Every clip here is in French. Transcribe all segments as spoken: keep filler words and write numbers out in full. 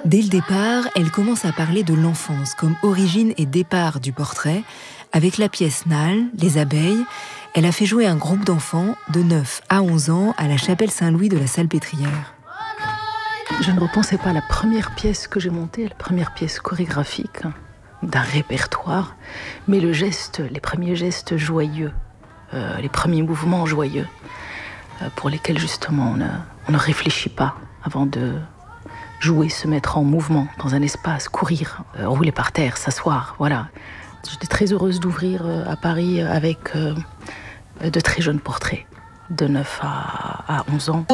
Dès le départ, elle commence à parler de l'enfance comme origine et départ du portrait. Avec la pièce Nal, Les abeilles, elle a fait jouer un groupe d'enfants de neuf à onze ans à la chapelle Saint-Louis de la Salpêtrière. Je ne repensais pas à la première pièce que j'ai montée, la première pièce chorégraphique d'un répertoire, mais le geste, les premiers gestes joyeux, euh, les premiers mouvements joyeux, euh, pour lesquels justement on ne, on ne réfléchit pas avant de jouer, se mettre en mouvement dans un espace, courir, euh, rouler par terre, s'asseoir, voilà. J'étais très heureuse d'ouvrir euh, à Paris avec euh, de très jeunes portraits, de neuf à, à onze ans.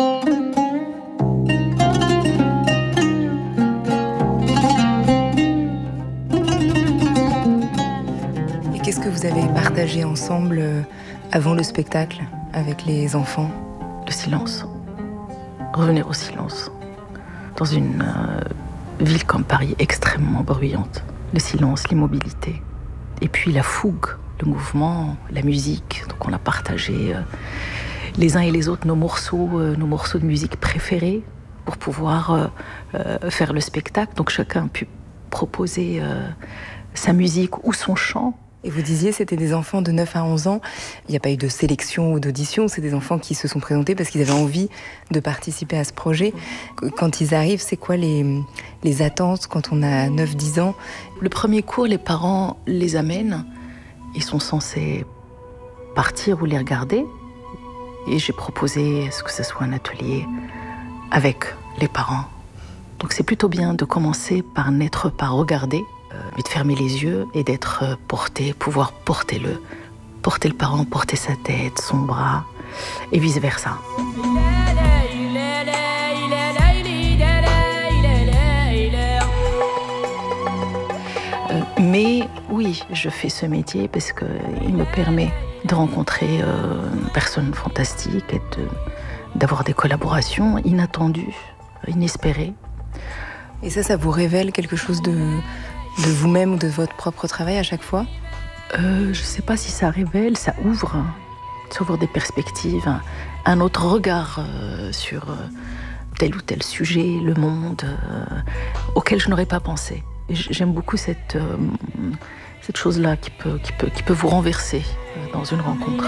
Et qu'est-ce que vous avez partagé ensemble euh, avant le spectacle, avec les enfants ? Le silence. Revenir au silence. Dans une euh, ville comme Paris extrêmement bruyante. Le silence, l'immobilité. Et puis la fougue, le mouvement, la musique. Donc on a partagé euh, les uns et les autres nos morceaux, euh, nos morceaux de musique préférés pour pouvoir euh, euh, faire le spectacle. Donc chacun a pu proposer euh, sa musique ou son chant. Et vous disiez, c'était des enfants de neuf à onze ans. Il n'y a pas eu de sélection ou d'audition. C'est des enfants qui se sont présentés parce qu'ils avaient envie de participer à ce projet. Quand ils arrivent, c'est quoi les, les attentes quand on a neuf dix ans ? Le premier cours, les parents les amènent. Ils sont censés partir ou les regarder. Et j'ai proposé ce que ce soit un atelier avec les parents. Donc c'est plutôt bien de commencer par n'être pas regardé, mais de fermer les yeux et d'être porté, pouvoir porter le, porter le parent, porter sa tête, son bras, et vice-versa. Euh, mais oui, je fais ce métier parce qu'il me permet de rencontrer euh, une personne fantastique et de, d'avoir des collaborations inattendues, inespérées. Et ça, ça vous révèle quelque chose de, de vous-même ou de votre propre travail à chaque fois ? euh, Je ne sais pas si ça révèle, ça ouvre, ça ouvre des perspectives, un, un autre regard euh, sur euh, tel ou tel sujet, le monde, euh, auquel je n'aurais pas pensé. Et j'aime beaucoup cette, euh, cette chose-là qui peut, qui, peut, qui peut vous renverser euh, dans une rencontre.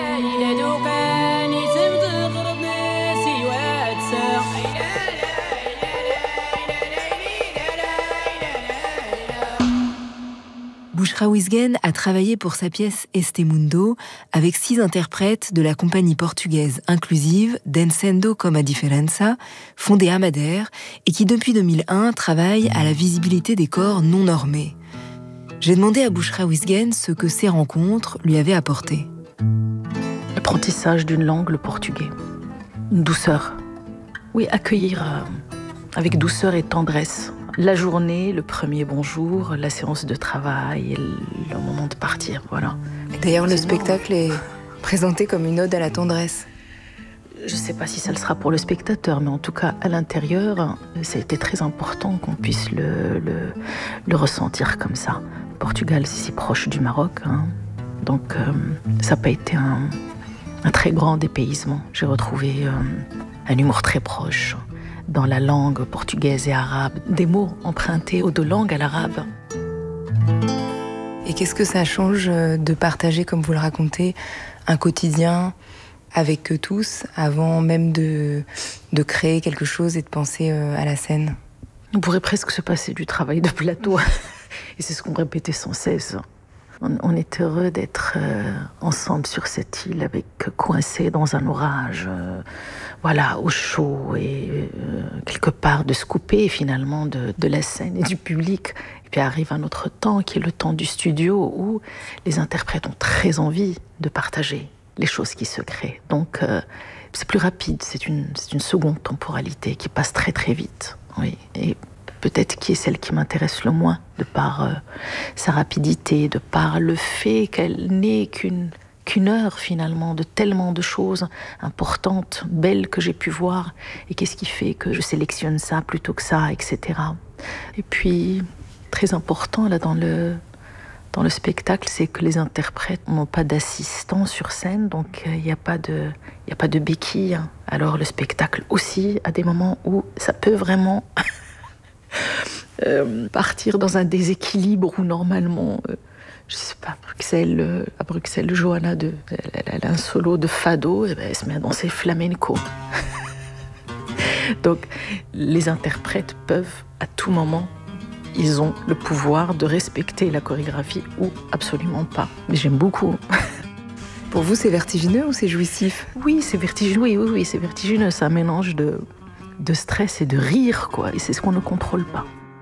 Bouchra Wisgen a travaillé pour sa pièce Este Mundo avec six interprètes de la compagnie portugaise inclusive Dancendo com a Diferença, fondée à Madère et qui depuis deux mille un travaille à la visibilité des corps non normés. J'ai demandé à Bouchra Wisgen ce que ces rencontres lui avaient apporté. L'apprentissage d'une langue, le portugais. Une douceur. Oui, accueillir euh, avec douceur et tendresse. La journée, le premier bonjour, la séance de travail et le moment de partir, voilà. Et d'ailleurs, le spectacle est présenté comme une ode à la tendresse. Je ne sais pas si ça le sera pour le spectateur, mais en tout cas, à l'intérieur, ça a été très important qu'on puisse le, le, le ressentir comme ça. Le Portugal, c'est si proche du Maroc, hein. Donc euh, ça n'a pas été un, un très grand dépaysement. J'ai retrouvé euh, un humour très proche dans la langue portugaise et arabe, des mots empruntés aux deux langues à l'arabe. Et qu'est-ce que ça change de partager, comme vous le racontez, un quotidien avec eux tous, avant même de, de créer quelque chose et de penser à la scène ? On pourrait presque se passer du travail de plateau, et c'est ce qu'on répétait sans cesse. On, on est heureux d'être euh, ensemble sur cette île, avec coincés dans un orage, euh, voilà, au chaud, et euh, quelque part de se couper finalement de, de la scène et du public. Et puis arrive un autre temps, qui est le temps du studio, où les interprètes ont très envie de partager les choses qui se créent. Donc euh, c'est plus rapide, c'est une, c'est une seconde temporalité qui passe très très vite. Oui, et peut-être qui est celle qui m'intéresse le moins, de par euh, sa rapidité, de par le fait qu'elle n'est qu'une, qu'une heure finalement, de tellement de choses importantes, belles que j'ai pu voir, et qu'est-ce qui fait que je sélectionne ça plutôt que ça, et cetera. Et puis, très important là dans le, dans le spectacle, c'est que les interprètes n'ont pas d'assistant sur scène, donc il n'y a pas de, il n'y a pas de béquille. Alors le spectacle aussi, à des moments où ça peut vraiment euh, partir dans un déséquilibre où normalement, euh, je sais pas, à Bruxelles, euh, à Bruxelles, Johanna, de, elle, elle a un solo de fado, et ben elle se met à danser flamenco. Donc, les interprètes peuvent, à tout moment, ils ont le pouvoir de respecter la chorégraphie ou absolument pas. Mais j'aime beaucoup. Pour vous, c'est vertigineux ou c'est jouissif ? Oui, c'est vertigineux, oui, oui, oui, c'est vertigineux. C'est un mélange de, de stress et de rire, quoi. Et c'est ce qu'on ne contrôle pas.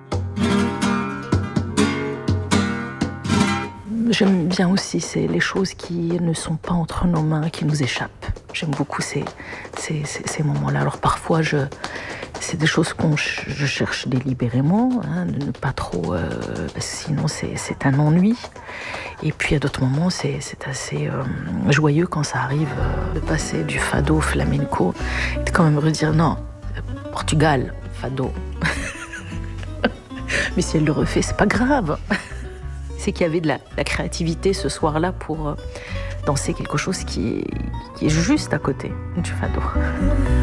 J'aime bien aussi c'est les choses qui ne sont pas entre nos mains, qui nous échappent. J'aime beaucoup ces, ces, ces, ces moments-là. Alors parfois, je, c'est des choses que je cherche délibérément, hein, de ne pas trop, euh, parce que sinon c'est, c'est un ennui. Et puis à d'autres moments, c'est, c'est assez euh, joyeux quand ça arrive euh, de passer du fado au flamenco, et de quand même redire non, Portugal, fado. Mais si elle le refait, c'est pas grave. C'est qu'il y avait de la, la créativité ce soir-là pour euh, danser quelque chose qui est, qui est juste à côté du fado.